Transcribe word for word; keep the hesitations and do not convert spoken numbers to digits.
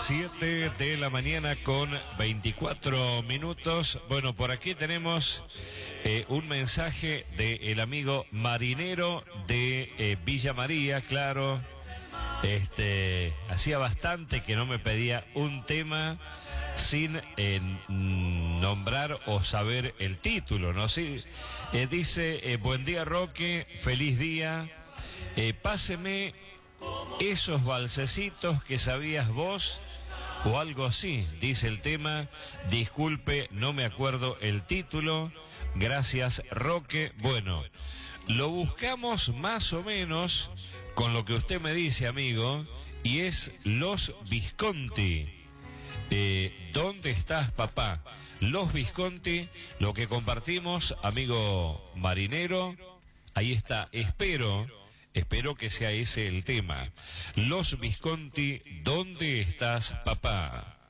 siete de la mañana con veinticuatro minutos. Bueno, por aquí tenemos eh, un mensaje del amigo marinero de eh, Villa María, claro. Este, hacía bastante que no me pedía un tema sin eh, nombrar o saber el título, ¿no? Sí, eh, dice, eh, buen día Roque, feliz día, eh, páseme esos balsecitos que sabías vos o algo así, dice el tema. Disculpe, no me acuerdo el título. Gracias, Roque. Bueno, lo buscamos más o menos con lo que usted me dice, amigo, y es Los Visconti. Eh, ¿Dónde estás, papá? Los Visconti, lo que compartimos, amigo marinero. Ahí está, espero... Espero que sea ese el tema. Los Visconti, ¿dónde estás, papá?